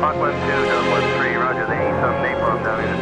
Mach 1 2, Delta 1 3, roger, the 8 sub napalm down in